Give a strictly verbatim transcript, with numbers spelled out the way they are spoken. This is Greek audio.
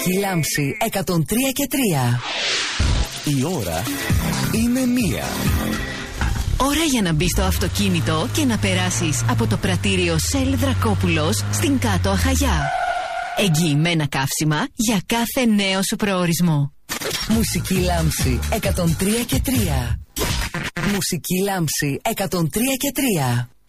Μουσική Λάμψη εκατόν τρία και τρία. Η ώρα είναι μία. Ώρα για να μπεις στο αυτοκίνητο και να περάσεις από το πρατήριο Shell Δρακόπουλος στην Κάτω Αχαγιά. Εγγυημένα καύσιμα για κάθε νέο σου προορισμό. Μουσική Λάμψη εκατόν τρία και τρία. Μουσική Λάμψη εκατόν τρία και τρία.